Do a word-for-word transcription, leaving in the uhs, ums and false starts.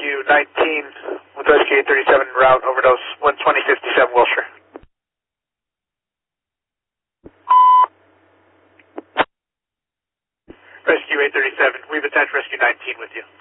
Rescue nineteen with Rescue eight thirty-seven route overdose one twenty fifty-seven Wilshire. Rescue eight thirty-seven, we've attached Rescue nineteen with you.